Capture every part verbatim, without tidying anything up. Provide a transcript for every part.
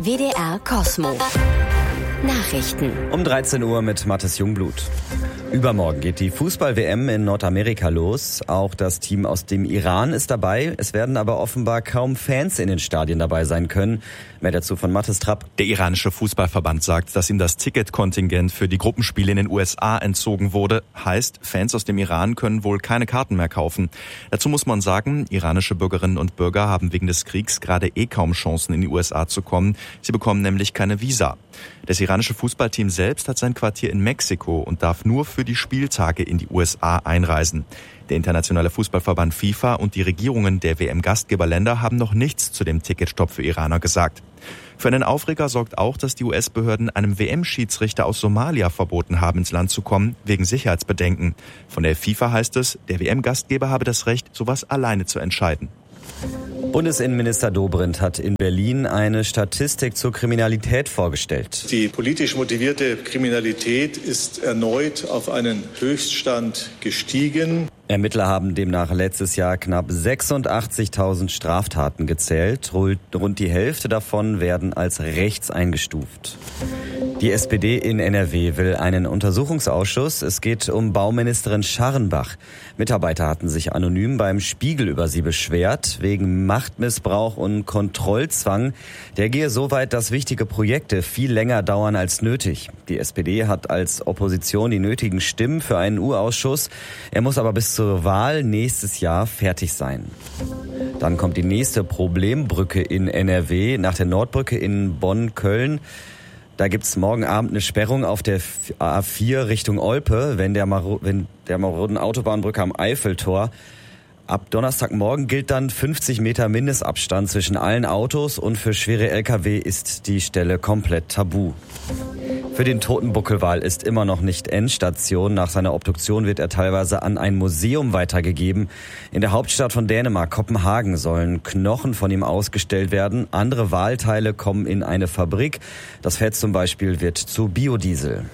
W D R Cosmo. Nachrichten. Um dreizehn Uhr mit Mathis Jungblut. Übermorgen geht die Fußball-W M in Nordamerika los. Auch das Team aus dem Iran ist dabei. Es werden aber offenbar kaum Fans in den Stadien dabei sein können. Mehr dazu von Mathis Trapp. Der iranische Fußballverband sagt, dass ihm das Ticketkontingent für die Gruppenspiele in den U S A entzogen wurde. Heißt, Fans aus dem Iran können wohl keine Karten mehr kaufen. Dazu muss man sagen, iranische Bürgerinnen und Bürger haben wegen des Kriegs gerade eh kaum Chancen, in die U S A zu kommen. Sie bekommen nämlich keine Visa. Das iranische Fußballteam selbst hat sein Quartier in Mexiko und darf nur für die Spieltage in die U S A einreisen. Der internationale Fußballverband FIFA und die Regierungen der W M-Gastgeberländer haben noch nichts zu dem Ticketstopp für Iraner gesagt. Für einen Aufreger sorgt auch, dass die U S-Behörden einem W M-Schiedsrichter aus Somalia verboten haben, ins Land zu kommen, wegen Sicherheitsbedenken. Von der FIFA heißt es, der W M-Gastgeber habe das Recht, sowas alleine zu entscheiden. Bundesinnenminister Dobrindt hat in Berlin eine Statistik zur Kriminalität vorgestellt. Die politisch motivierte Kriminalität ist erneut auf einen Höchststand gestiegen. Ermittler haben demnach letztes Jahr knapp sechsundachtzigtausend Straftaten gezählt. Rund die Hälfte davon werden als rechts eingestuft. Die S P D in N R W will einen Untersuchungsausschuss. Es geht um Bauministerin Scharrenbach. Mitarbeiter hatten sich anonym beim Spiegel über sie beschwert, wegen Machtmissbrauch und Kontrollzwang. Der gehe so weit, dass wichtige Projekte viel länger dauern als nötig. Die S P D hat als Opposition die nötigen Stimmen für einen U-Ausschuss. Er muss aber bis zur Wahl nächstes Jahr fertig sein. Dann kommt die nächste Problembrücke in N R W nach der Nordbrücke in Bonn-Köln. Da gibt's morgen Abend eine Sperrung auf der A vier Richtung Olpe, wenn der, Mar- wenn der maroden Autobahnbrücke am Eiffeltor. Ab Donnerstagmorgen gilt dann fünfzig Meter Mindestabstand zwischen allen Autos und für schwere L K W ist die Stelle komplett tabu. Für den toten Buckelwal ist immer noch nicht Endstation. Nach seiner Obduktion wird er teilweise an ein Museum weitergegeben. In der Hauptstadt von Dänemark, Kopenhagen, sollen Knochen von ihm ausgestellt werden. Andere Walteile kommen in eine Fabrik. Das Fett zum Beispiel wird zu Biodiesel.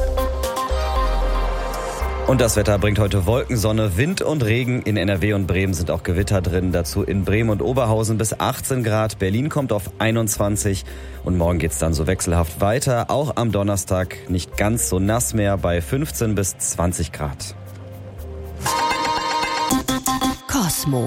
Und das Wetter bringt heute Wolken, Sonne, Wind und Regen. In N R W und Bremen sind auch Gewitter drin. Dazu in Bremen und Oberhausen bis achtzehn Grad. Berlin kommt auf einundzwanzig. Und morgen geht's dann so wechselhaft weiter. Auch am Donnerstag nicht ganz so nass mehr bei fünfzehn bis zwanzig Grad. Cosmo.